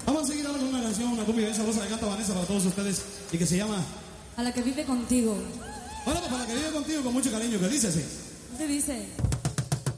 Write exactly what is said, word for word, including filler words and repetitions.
Vamos a seguir ahora con una canción, una cumbia bien sabrosa que canta Vanessa para todos ustedes y que se llama A la que vive contigo. Bueno, pues para la que vive contigo con mucho cariño, que dice así. ¿Qué dice?